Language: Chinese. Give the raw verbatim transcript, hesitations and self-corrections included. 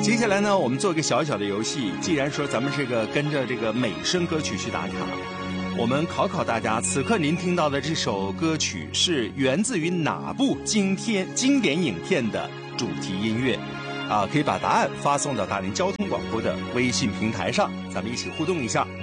接下来呢，我们做一个小小的游戏。既然说咱们这个跟着这个美声歌曲去打卡，我们考考大家，此刻您听到的这首歌曲是源自于哪部经天经典影片的主题音乐？啊，可以把答案发送到大连交通广播的微信平台上，咱们一起互动一下。